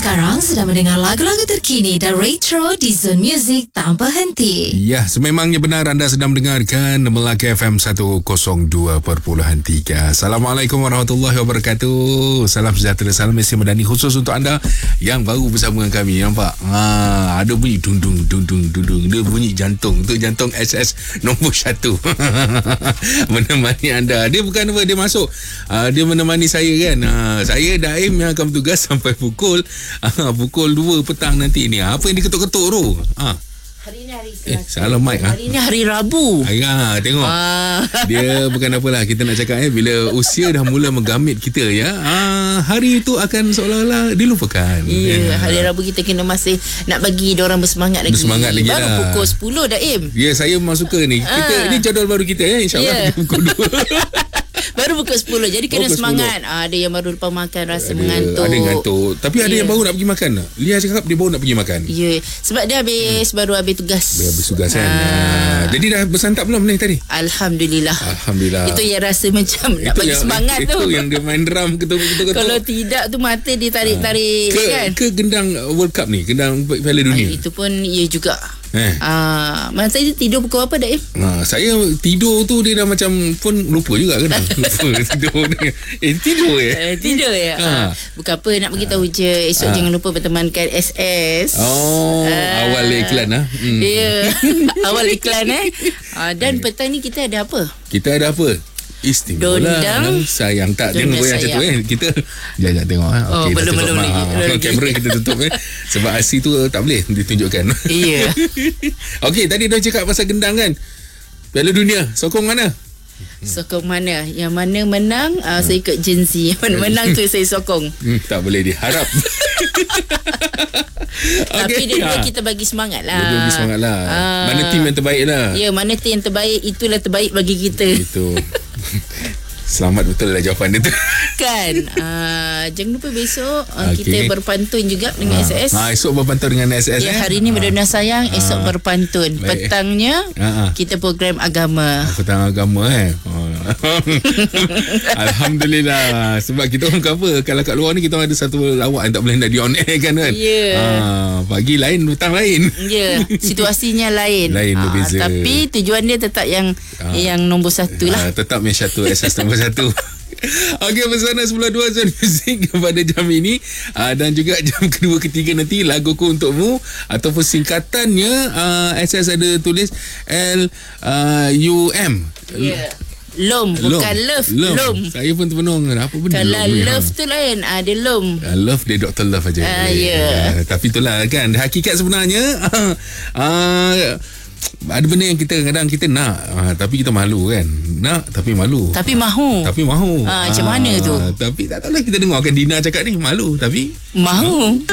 sekarang sedang mendengar lagu-lagu terkini dan retro di Zone Music tanpa henti. Ya, sememangnya benar anda sedang mendengarkan Melaka FM 102.3. Assalamualaikum warahmatullahi wabarakatuh. Salam sejahtera, salam Malaysia Madani khusus untuk anda yang baru bersama dengan kami. Nampak? Ada bunyi dung-dung. Dia bunyi jantung. Itu jantung SS nombor 1. Menemani anda. Dia bukan apa, dia masuk. Dia menemani saya kan. Saya Daim yang akan bertugas sampai pukul 2 petang nanti ni. Apa yang diketuk-ketuk tu? Hari ni hari Selasa. Salah mic. Hari ni hari Rabu. Tengok. Dia bukan apalah, kita nak cakap bila usia dah mula menggamit kita ya. Hari itu akan seolah-olah dilupakan. Ya, hari Rabu kita kena masih nak bagi diorang bersemangat lagi. Bersemangat lagi baru lah. Pukul 10 dah Im. Ya, saya memang suka ni. Kita ni jadual baru kita ya, insya-Allah pukul 2. Baru pukul 10. Jadi kena semangat. Ada yang baru lepas makan rasa mengantuk. Ada ngantuk. Tapi ada yang baru nak pergi makan. Lia cakap dia baru nak pergi makan. Ya, sebab dia baru habis tugas. Habis tugas kan. Jadi dah bersantap belum ni tadi? Alhamdulillah. Alhamdulillah. Itu yang rasa macam nak bagi semangat tu. Itu yang dia main drum ketuk-ketuk. Kalau tidak tu mata dia tarik-tarik kan. Ke gendang World Cup ni, gendang Piala Dunia. Itu pun ya juga. Masa itu tidur pukul apa dah saya tidur tu dia dah macam pun lupa juga kan. Lupa tidur ni. Tidur ya. Tidur ya. Bukan apa, nak beritahu je esok jangan lupa bertemankan SS. Awal iklan Ya. Awal iklan dan petang ni kita ada apa? Kita ada apa? Istimewa Dondang sayang. Tak, jangan Dondang goyang macam tu Kita jangan tengok Okay, belum kamera kita tutup sebab aksi tu tak boleh ditunjukkan. Ya. Okey, tadi dah cakap pasal gendang kan. Piala Dunia, sokong mana? Sokong mana? Yang mana menang saya ikut Gen Z. Yang mana menang tu saya sokong. Tak boleh diharap. Tapi dua kita bagi semangat lah. Bagi semangat lah. Mana tim yang terbaik lah. Ya, mana tim yang terbaik, itulah terbaik bagi kita. Itu. Selamat betul lah jawapan dia tu. Kan. Jangan lupa besok kita berpantun juga dengan SS. Esok berpantun dengan SS. Ya, hari ni berdona sayang, esok berpantun. Baik. Petangnya kita program agama. Petang agama Alhamdulillah. Sebab kita orang cover. Kalau kat luar ni kita orang ada satu lawak yang tak boleh nak di on air kan. Ya. Pagi lain, petang lain. Ya, situasinya lain. Lain berbeza. Tapi tujuan dia tetap yang nombor 1 lah. Tetap yang satu, SS nombor 1. Okey, bersama 92 Zone Music pada jam ini dan juga jam kedua ketiga nanti laguku untukmu ataupun singkatannya SS ada tulis LUM. Lom, bukan love. Lom. Saya pun terpenung. Apa benda kalau lom love tu lain. Dia lom. Love dia Dr. Love aja. Tapi itulah kan hakikat sebenarnya. Ada benda yang kita kadang kita nak tapi kita malu kan. Nak tapi malu. Tapi mahu. Macam mana tu? Tapi tak tahulah, kita dengarkan Dina cakap ni malu tapi mahu.